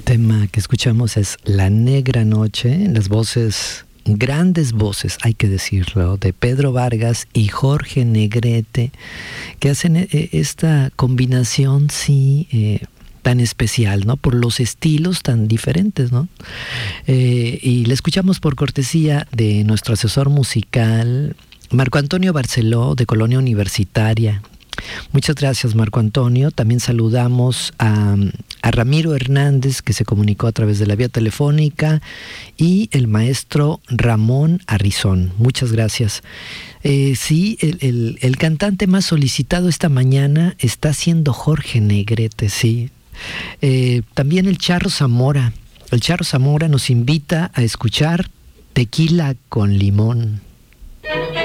tema que escuchamos es La Negra Noche, las voces, grandes voces, hay que decirlo, de Pedro Vargas y Jorge Negrete, que hacen esta combinación, sí, tan especial, ¿no? Por los estilos tan diferentes, ¿no? Y la escuchamos por cortesía de nuestro asesor musical, Marco Antonio Barceló, de Colonia Universitaria. Muchas gracias, Marco Antonio. También saludamos a Ramiro Hernández, que se comunicó a través de la vía telefónica, y el maestro Ramón Arrizón. Muchas gracias. Sí, el cantante más solicitado esta mañana está siendo Jorge Negrete, sí. También el Charro Zamora. El Charro Zamora nos invita a escuchar Tequila con Limón.